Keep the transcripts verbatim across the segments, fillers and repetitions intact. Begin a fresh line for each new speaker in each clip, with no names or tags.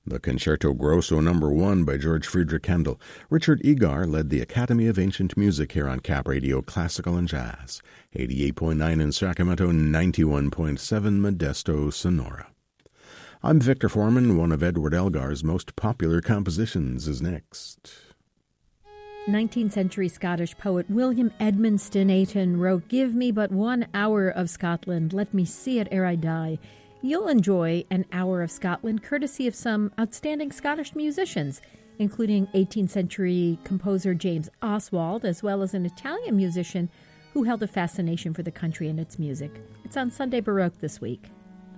The Concerto Grosso Number One by George Friedrich Handel. Richard Egar led the Academy of Ancient Music here on Cap Radio Classical and Jazz. eighty-eight point nine in Sacramento, ninety-one point seven Modesto, Sonora. I'm Victor Foreman. One of Edward Elgar's most popular compositions is next.
nineteenth century Scottish poet William Edmonston Ayton wrote, "Give me but one hour of Scotland, let me see it ere I die." You'll enjoy an hour of Scotland courtesy of some outstanding Scottish musicians, including eighteenth century composer James Oswald, as well as an Italian musician who held a fascination for the country and its music. It's on Sunday Baroque this week.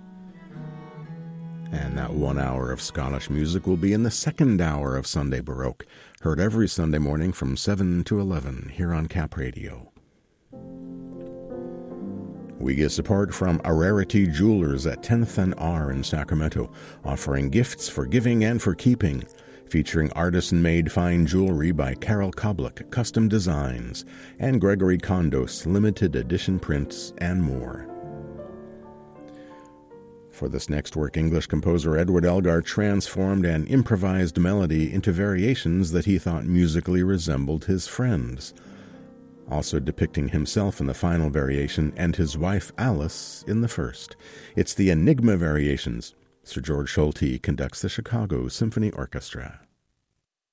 And that one hour of Scottish music will be in the second hour of Sunday Baroque, heard every Sunday morning from seven to eleven here on Cap Radio. We get support from Ararity Jewelers at tenth and R in Sacramento, offering gifts for giving and for keeping, featuring artisan-made fine jewelry by Carol Koblik, custom designs, and Gregory Kondos, limited edition prints, and more. For this next work, English composer Edward Elgar transformed an improvised melody into variations that he thought musically resembled his friends, also depicting himself in the final variation and his wife Alice in the first. It's the Enigma Variations. Sir George Solti conducts the Chicago Symphony Orchestra.